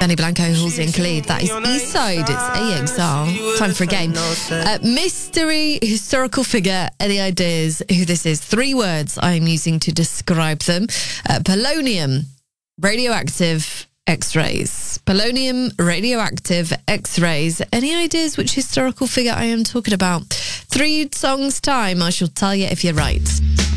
Benny Blanco, Halsey and Khalid. That is Eastside. It's AXR. Time for a game. Mystery historical figure. Any ideas who this is? 3 words I'm using to describe them. Polonium, radioactive, X-rays. Polonium, radioactive, X-rays. Any ideas which historical figure I am talking about? 3 songs time. I shall tell you if you're right.